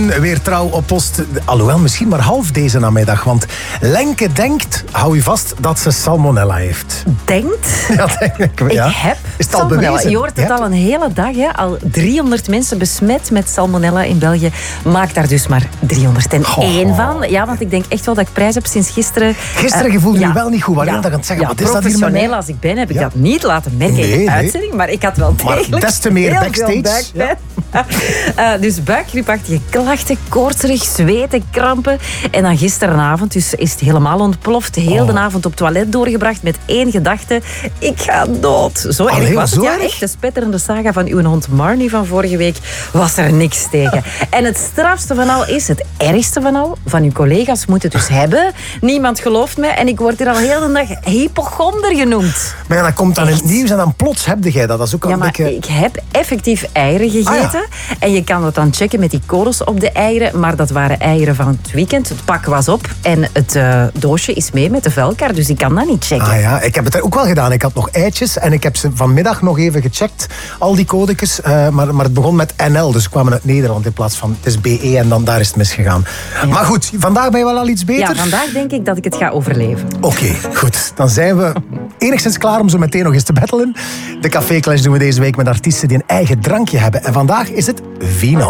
Weer trouw op post, alhoewel misschien maar half deze namiddag. Want Lenke denkt, hou je vast, dat ze salmonella heeft. Denkt? Ja, denk ik. Ja. Ik heb Is het al salmonella. bewezen? Je hoort het al een hele dag. Hè? Al 300 mensen besmet met salmonella in België. Maak daar dus maar 301 van. Ja, want ik denk echt wel dat ik prijs heb sinds gisteren. Gisteren gevoelde je wel niet goed. Waarom dat je het zeggen? Ja, Wat is dat hier met professioneel mij? als ik ben, heb ik dat niet laten merken in de uitzending. Maar ik had wel degelijk Maar des te meer heel backstage. veel buikpijn. Dus buikgriepachtige klachten, koortserig, zweten, krampen. En dan gisteravond dus is het helemaal ontploft. Heel de avond op het toilet doorgebracht met één gedachte. Ik ga dood. Zo erg was het. Ja, echt de spetterende saga van uw hond Marnie van vorige week was er niks tegen. En het strafste van al is, het ergste van al, van uw collega's moeten het dus hebben. Niemand gelooft mij en ik word hier al heel de dag hypochonder genoemd. Maar ja, dat komt dan in het nieuws en dan plots heb je dat. Dat is ook al Ja, een maar beetje... ik heb effectief eieren gegeten. En je kan dat dan checken met die codes op de eieren. Maar dat waren eieren van het weekend. Het pak was op en het doosje is mee met de vuilkar. Dus ik kan dat niet checken. Ah ja, ik heb het ook wel gedaan. Ik had nog eitjes en ik heb ze vanmiddag nog even gecheckt. Al die codekes. Maar het begon met NL. Dus we kwamen uit Nederland in plaats van het is BE en dan daar is het misgegaan. Ja. Maar goed, vandaag ben je wel al iets beter? Ja, vandaag denk ik dat ik het ga overleven. Oké, goed. Dan zijn we enigszins klaar om zo meteen nog eens te battelen. De Café Clash doen we deze week met artiesten die een eigen drankje hebben. En vandaag is het Vino.